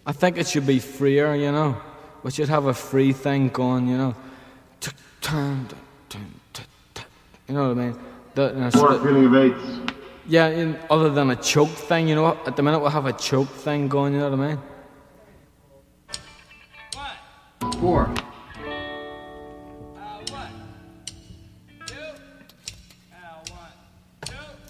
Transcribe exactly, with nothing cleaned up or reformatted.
I think it should be freer, you know. We should have a free thing going, you know. You know what I mean? The, Or a feeling of eights. Yeah, in, other than a choke thing, you know. At the minute we have a choke thing going, you know what I mean? Four.